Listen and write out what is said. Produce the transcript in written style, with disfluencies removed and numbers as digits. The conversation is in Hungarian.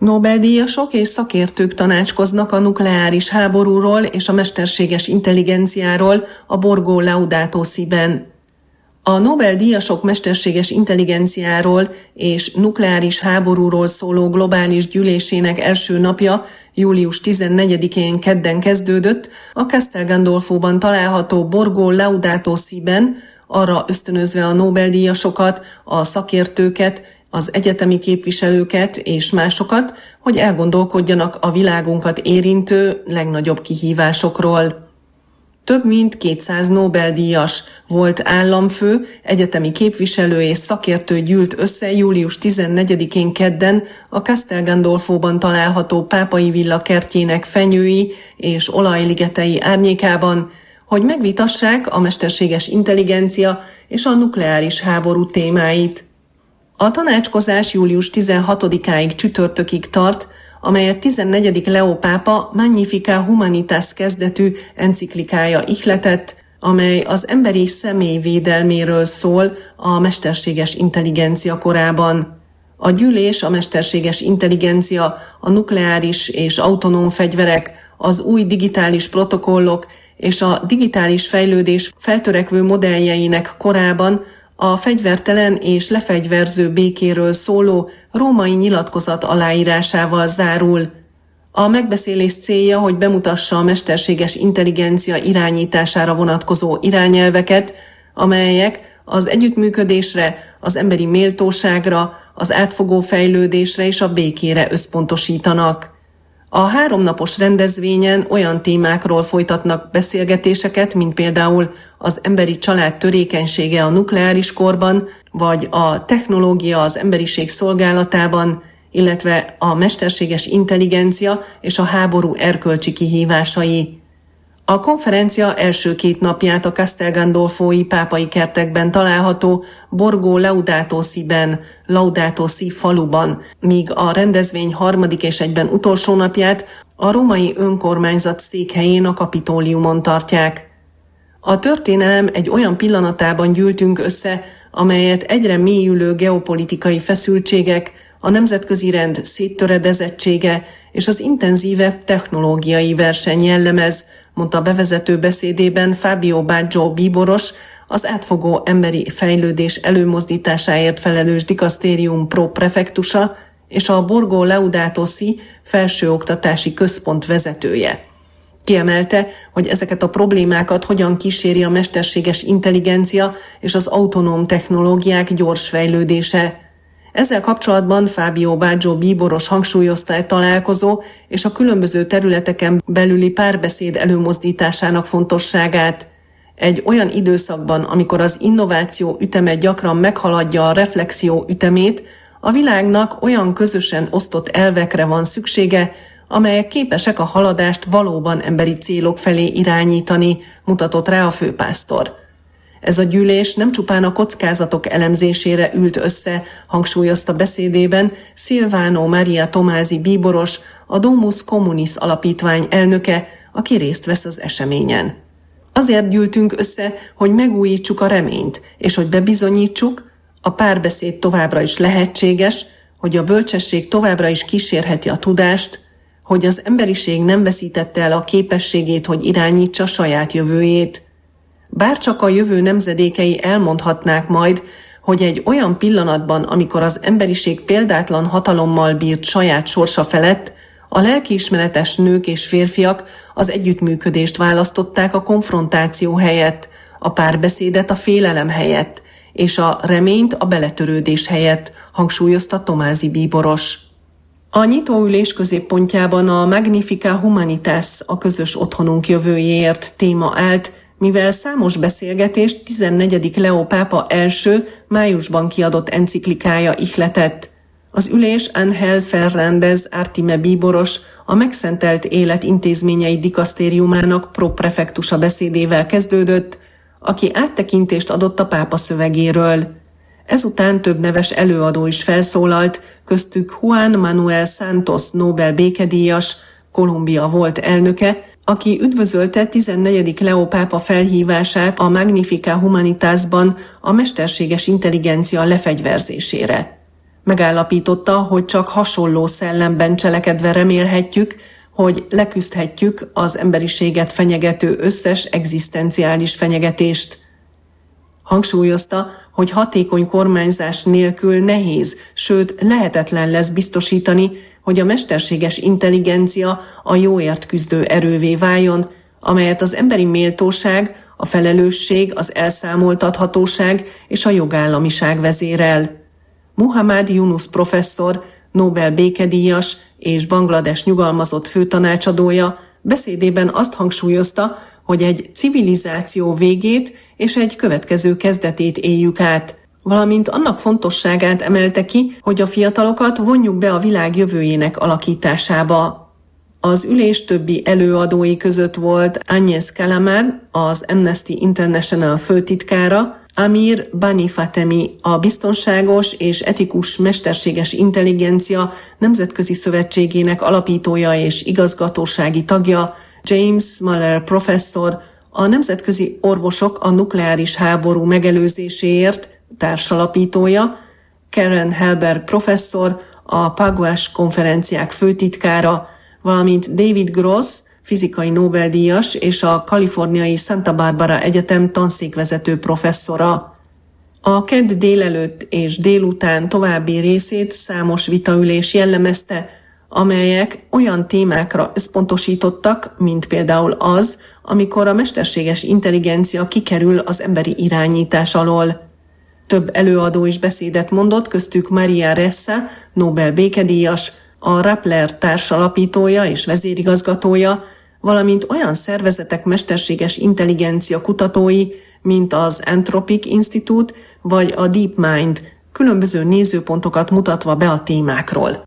Nobel-díjasok és szakértők tanácskoznak a nukleáris háborúról és a mesterséges intelligenciáról a Borgo Laudato Si-ben. A Nobel-díjasok mesterséges intelligenciáról és nukleáris háborúról szóló globális gyűlésének első napja július 14-én kedden kezdődött a Castel Gandolfóban található Borgo Laudato Si-ben, arra ösztönözve a Nobel-díjasokat, a szakértőket, az egyetemi képviselőket és másokat, hogy elgondolkodjanak a világunkat érintő legnagyobb kihívásokról. Több mint 200 Nobel-díjas volt államfő, egyetemi képviselő és szakértő gyűlt össze július 14-én kedden a Castel Gandolfóban található Pápai Villa kertjének fenyői és olajligetei árnyékában, hogy megvitassák a mesterséges intelligencia és a nukleáris háború témáit. A tanácskozás július 16-áig csütörtökig tart, amelyet 14. Leó pápa Magnificat Humanitas kezdetű enciklikája ihletett, amely az emberi személy védelméről szól a mesterséges intelligencia korában. A gyűlés a mesterséges intelligencia, a nukleáris és autonóm fegyverek, az új digitális protokollok és a digitális fejlődés feltörekvő modelljeinek korában a fegyvertelen és lefegyverző békéről szóló római nyilatkozat aláírásával zárul. A megbeszélés célja, hogy bemutassa a mesterséges intelligencia irányítására vonatkozó irányelveket, amelyek az együttműködésre, az emberi méltóságra, az átfogó fejlődésre és a békére összpontosítanak. A 3 napos rendezvényen olyan témákról folytatnak beszélgetéseket, mint például az emberi család törékenysége a nukleáris korban, vagy a technológia az emberiség szolgálatában, illetve a mesterséges intelligencia és a háború erkölcsi kihívásai. A konferencia első 2 napját a Castel Gandolfói pápai kertekben található Borgo Laudato Si-ben, Laudato Si faluban, míg a rendezvény 3. és egyben utolsó napját a római önkormányzat székhelyén, a Kapitóliumon tartják. A történelem egy olyan pillanatában gyűltünk össze, amelyet egyre mélyülő geopolitikai feszültségek, a nemzetközi rend széttöredezettsége és az intenzívebb technológiai verseny jellemez, mondta a bevezető beszédében Fabio Baggio bíboros, az átfogó emberi fejlődés előmozdításáért felelős dikasztérium pro-prefektusa és a Borgo Laudato Si felsőoktatási központ vezetője. Kiemelte, hogy ezeket a problémákat hogyan kíséri a mesterséges intelligencia és az autonóm technológiák gyors fejlődése. Ezzel kapcsolatban Fabio Baggio bíboros hangsúlyozta a találkozó és a különböző területeken belüli párbeszéd előmozdításának fontosságát. Egy olyan időszakban, amikor az innováció üteme gyakran meghaladja a reflexió ütemét, a világnak olyan közösen osztott elvekre van szüksége, amelyek képesek a haladást valóban emberi célok felé irányítani, mutatott rá a főpásztor. Ez a gyűlés nem csupán a kockázatok elemzésére ült össze, hangsúlyozta beszédében Silvano Maria Tomási bíboros, a Domus Communis alapítvány elnöke, aki részt vesz az eseményen. Azért gyűltünk össze, hogy megújítsuk a reményt, és hogy bebizonyítsuk, a párbeszéd továbbra is lehetséges, hogy a bölcsesség továbbra is kísérheti a tudást, hogy az emberiség nem veszítette el a képességét, hogy irányítsa saját jövőjét. Bárcsak a jövő nemzedékei elmondhatnák majd, hogy egy olyan pillanatban, amikor az emberiség példátlan hatalommal bírt saját sorsa felett, a lelkiismeretes nők és férfiak az együttműködést választották a konfrontáció helyett, a párbeszédet a félelem helyett, és a reményt a beletörődés helyett, hangsúlyozta Tomási bíboros. A nyitóülés középpontjában a Magnificat Humanitas, a közös otthonunk jövőjéért téma állt, mivel számos beszélgetést 14. Leó pápa első, májusban kiadott enciklikája ihletett. Az ülés Ángel Fernández Artime bíboros, a Megszentelt Élet intézményei dikasztériumának pro-prefektusa beszédével kezdődött, aki áttekintést adott a pápa szövegéről. Ezután több neves előadó is felszólalt, köztük Juan Manuel Santos Nobel békedíjas, Kolumbia volt elnöke, aki üdvözölte 14. Leó pápa felhívását a Magnificat Humanitasban a mesterséges intelligencia lefegyverzésére. Megállapította, hogy csak hasonló szellemben cselekedve remélhetjük, hogy leküzdhetjük az emberiséget fenyegető összes egzisztenciális fenyegetést. Hangsúlyozta, hogy hatékony kormányzás nélkül nehéz, sőt lehetetlen lesz biztosítani, hogy a mesterséges intelligencia a jóért küzdő erővé váljon, amelyet az emberi méltóság, a felelősség, az elszámoltathatóság és a jogállamiság vezérel. Muhammad Yunus professzor, Nobel békedíjas és Banglades nyugalmazott főtanácsadója beszédében azt hangsúlyozta, hogy egy civilizáció végét és egy következő kezdetét éljük át, valamint annak fontosságát emelte ki, hogy a fiatalokat vonjuk be a világ jövőjének alakításába. Az ülés többi előadói között volt Agnes Kalaman, az Amnesty International főtitkára, Amir Bani Fatemi, a Biztonságos és Etikus Mesterséges Intelligencia Nemzetközi Szövetségének alapítója és igazgatósági tagja, James Muller professzor, a Nemzetközi Orvosok a Nukleáris Háború Megelőzéséért társalapítója, Karen Helberg professzor, a Pugwash konferenciák főtitkára, valamint David Gross, fizikai Nobel-díjas és a kaliforniai Santa Barbara Egyetem tanszékvezető professzora. A kedd délelőtt és délután további részét számos vitaülés jellemezte, amelyek olyan témákra összpontosítottak, mint például az, amikor a mesterséges intelligencia kikerül az emberi irányítás alól. Több előadó is beszédet mondott, köztük Maria Ressa, Nobel békedíjas, a Rappler társalapítója és vezérigazgatója, valamint olyan szervezetek mesterséges intelligencia kutatói, mint az Anthropic Institute vagy a DeepMind, különböző nézőpontokat mutatva be a témákról.